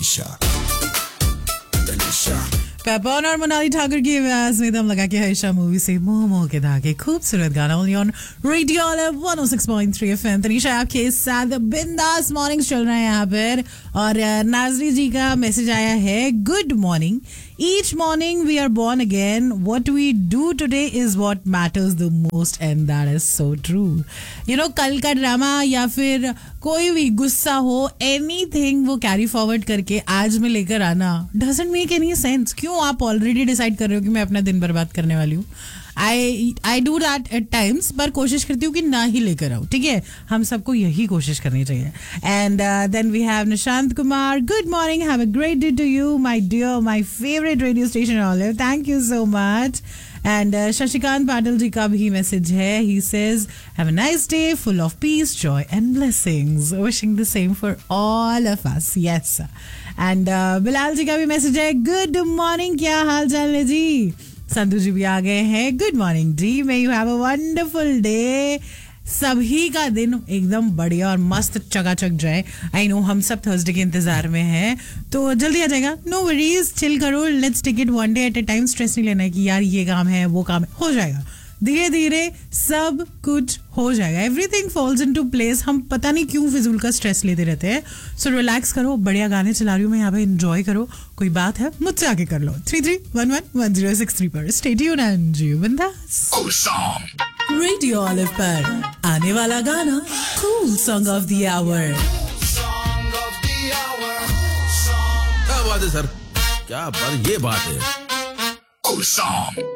Delisha. पेपन और मोनाली ठाकुर की आवाज में दम लगा के हर्षा मूवी से मोमो के धागे खूबसूरत गाना only on radio 106.3 FM. Tanisha आपके साथ बिंदास मॉर्निंग्स चल रहे हैं यहाँ पर और नाजरी जी का मैसेज आया है, good morning, each morning we are born again, what we do today is what matters the most and that is so true. You know, कल का ड्रामा या फिर कोई भी गुस्सा हो, एनीथिंग वो कैरी फॉरवर्ड करके आज में लेकर आना डजंट मेक एनी सेंस। क्यों आप ऑलरेडी डिसाइड कर रहे हो कि मैं अपना दिन बर्बाद करने वाली हूँ? I do that at times, पर कोशिश करती हूँ कि ना ही लेकर आऊँ, ठीक है? हम सबको यही कोशिश करनी चाहिए। And then we have Nishant Kumar, good morning, have a great day to you my dear, my favourite radio station olive, thank you so much. And Shashikant Patil ji का भी मैसेज है, he says have a nice day full of peace, Joy and blessings, wishing the same for all of us, yes. And Bilal जी का भी message है, good morning, क्या हाल चाल है जी? संधू जी भी आ गए हैं, good morning ji, may you have a wonderful day, सभी का दिन एकदम बढ़िया और मस्त चकाचक जाए। आई नो हम सब थर्सडे के इंतजार में हैं, तो जल्दी आ जाएगा, नो वरीज, चिल करो, let's take it one day at a time. Stress नहीं लेना है कि यार ये काम है वो काम है, हो जाएगा, धीरे धीरे सब कुछ हो जाएगा, एवरीथिंग फॉल्स इनटू प्लेस। हम पता नहीं क्यों फिजूल का स्ट्रेस लेते रहते हैं। सो रिलैक्स करो, बढ़िया गाने चला रही हूँ मैं यहाँ पे, एंजॉय करो, कोई बात है मुझसे आगे कर लो। 33111063 पर स्टे ट्यून्ड एंड जियो बिंदास। रेडियो ऑलिव पर आने वाला गाना cool song of the our. क्या बात है सर, क्या बात, ये बात है।